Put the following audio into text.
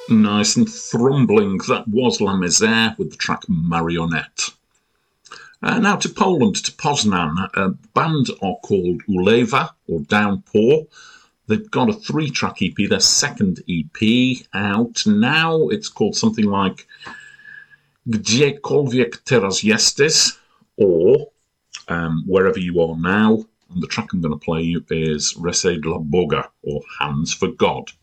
Nice and thrumbling. That was La Misère with the track Marionette. Now to Poland, to Poznan. The band are called Ulewa, or Downpour. They've got a 3-track EP, their second EP out now. It's called something like Gdziekolwiek teraz jesteś, or Wherever You Are Now. And the track I'm going to play you is Ręce dla Boga, or Hands for God.